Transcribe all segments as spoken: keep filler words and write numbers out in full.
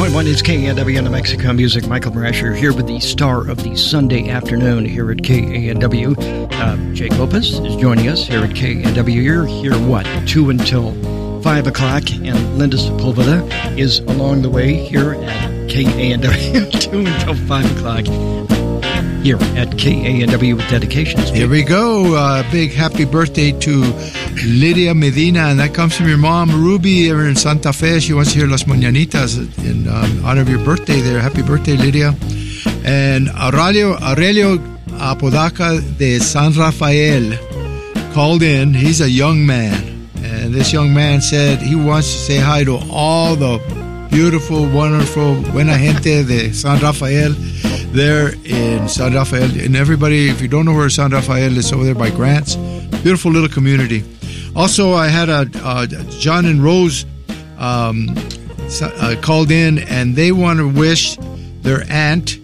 point one is K A N W New Mexico Music. Michael Brasher here with the star of the Sunday afternoon here at K A N W. Uh, Jake Lopez is joining us here at K A N W. You're here, what, two until five o'clock, and Linda Sepulveda is along the way here at K A N W, two until five o'clock. Here at K A N W with dedications. Here we go. Uh, big happy birthday to Lydia Medina, and that comes from your mom, Ruby, over in Santa Fe. She wants to hear Las Mañanitas in um, honor of your birthday there. Happy birthday, Lydia. And Aurelio, Aurelio Apodaca de San Rafael called in. He's a young man, and this young man said he wants to say hi to all the beautiful, wonderful, buena gente de San Rafael there in San Rafael. And everybody, if you don't know where San Rafael is, over there by Grants. Beautiful little community. Also, I had a uh, John and Rose um, uh, called in, and they want to wish their aunt,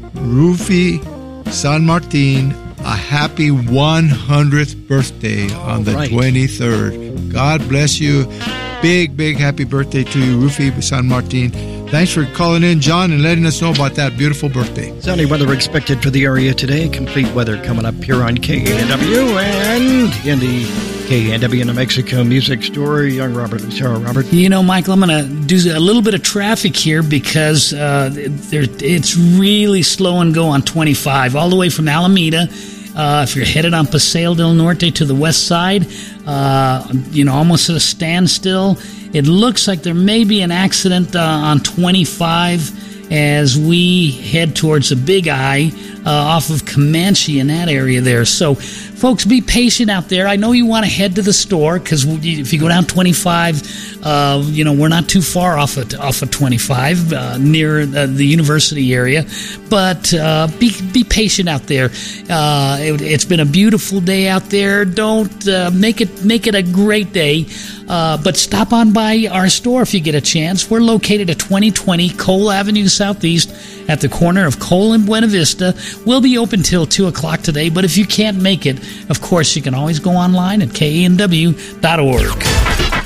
Rufi San Martin, a happy one hundredth birthday on the right. twenty-third. God bless you. Big, big happy birthday to you, Rufi San Martin. Thanks for calling in, John, and letting us know about that beautiful birthday. Sunny weather expected for the area today. Complete weather coming up here on K A N W and in the K A N W New Mexico Music Store. Young Robert Lucero. Robert? You know, Michael, I'm going to do a little bit of traffic here because uh, there, it's really slow and go on twenty-five, all the way from Alameda. Uh, if you're headed on Paseo del Norte to the west side, uh, you know, almost at a standstill. It looks like there may be an accident uh, on twenty-five as we head towards the Big Eye uh, off of Comanche in that area there. So, folks, be patient out there. I know you want to head to the store because if you go down twenty-five, uh, you know, we're not too far off of, off of twenty-five uh, near uh, the university area. But uh, be be patient out there. Uh, it, it's been a beautiful day out there. Don't uh, make it make it a great day. Uh, but stop on by our store if you get a chance. We're located at twenty twenty Cole Avenue Southeast at the corner of Cole and Buena Vista. We'll be open till two o'clock today, but if you can't make it, of course, you can always go online at K A N W dot org.